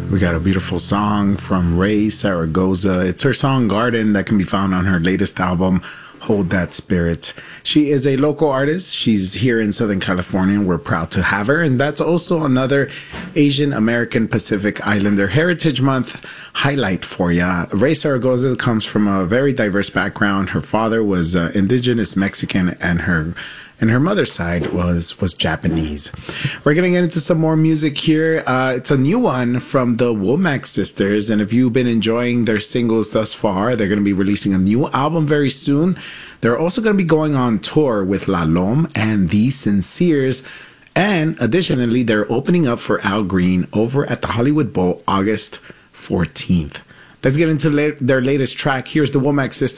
We got a beautiful song from Ray Zaragoza. It's her song Garden that can be found on her latest album, Hold That Spirit. She is a local artist. She's here in Southern California, and we're proud to have her. And that's also another Asian American Pacific Islander Heritage Month highlight for ya. Ray Zaragoza comes from a very diverse background. Her father was indigenous Mexican, and her mother's side was Japanese. We're going to get into some more music here. It's a new one from the Womack sisters. And if you've been enjoying their singles thus far, they're going to be releasing a new album very soon. They're also going to be going on tour with La Lome and The Sinceres. And additionally, they're opening up for Al Green over at the Hollywood Bowl August 14th. Let's get into their latest track. Here's the Womack sisters.